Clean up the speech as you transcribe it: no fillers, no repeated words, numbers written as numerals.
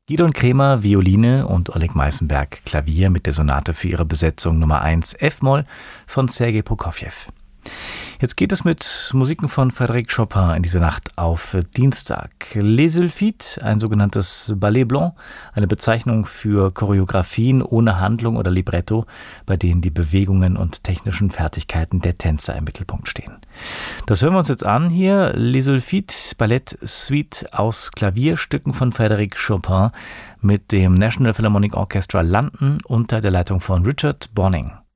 Gidon Kremer, Violine und Oleg Meißenberg, Klavier mit der Sonate für ihre Besetzung Nummer 1 F-Moll von Sergei Prokofjew. Jetzt geht es mit Musiken von Frédéric Chopin in diese Nacht auf Dienstag. Les Sulfites, ein sogenanntes Ballet Blanc, eine Bezeichnung für Choreografien ohne Handlung oder Libretto, bei denen die Bewegungen und technischen Fertigkeiten der Tänzer im Mittelpunkt stehen. Das hören wir uns jetzt an hier. Les Sulfites, Ballett Suite aus Klavierstücken von Frédéric Chopin mit dem National Philharmonic Orchestra London unter der Leitung von Richard Bonynge.